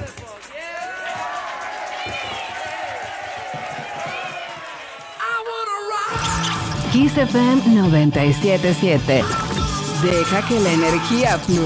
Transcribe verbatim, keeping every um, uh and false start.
Kiss F M noventa y siete punto siete. Deja que la energía fluya.